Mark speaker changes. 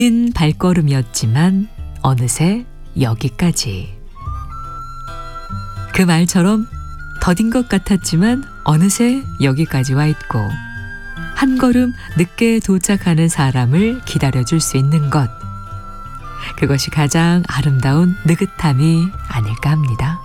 Speaker 1: 긴 발걸음이었지만 어느새 여기까지. 그 말처럼 더딘 것 같았지만 어느새 여기까지 와 있고 한 걸음 늦게 도착하는 사람을 기다려줄 수 있는 것. 그것이 가장 아름다운 느긋함이 아닐까 합니다.